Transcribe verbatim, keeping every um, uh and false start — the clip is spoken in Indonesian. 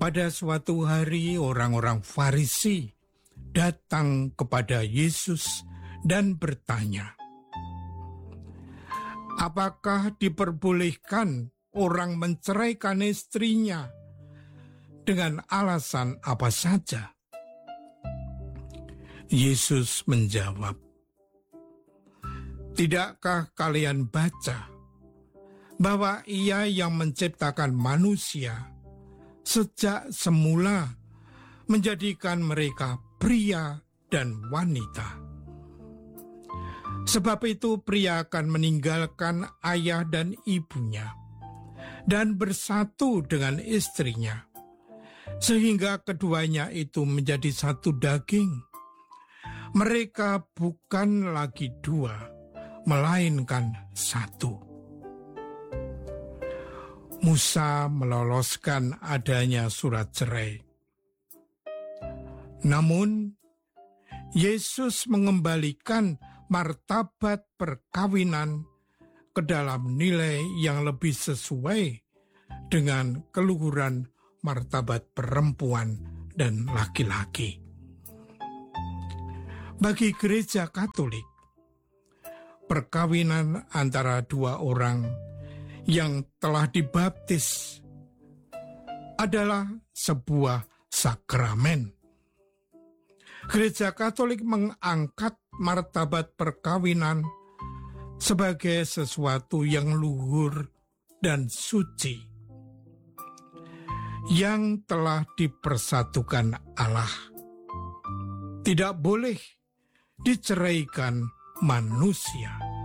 Pada suatu hari orang-orang Farisi datang kepada Yesus dan bertanya, "Apakah diperbolehkan orang menceraikan istrinya dengan alasan apa saja?" Yesus menjawab, "Tidakkah kalian baca bahwa Ia yang menciptakan manusia sejak semula menjadikan mereka pria dan wanita? Sebab itu pria akan meninggalkan ayah dan ibunya dan bersatu dengan istrinya, sehingga keduanya itu menjadi satu daging. Mereka bukan lagi dua, melainkan satu." Musa meloloskan adanya surat cerai. Namun, Yesus mengembalikan martabat perkawinan ke dalam nilai yang lebih sesuai dengan keluhuran martabat perempuan dan laki-laki. Bagi Gereja Katolik, perkawinan antara dua orang yang telah dibaptis adalah sebuah sakramen. Gereja Katolik mengangkat martabat perkawinan sebagai sesuatu yang luhur dan suci, yang telah dipersatukan Allah. Tidak boleh diceraikan manusia.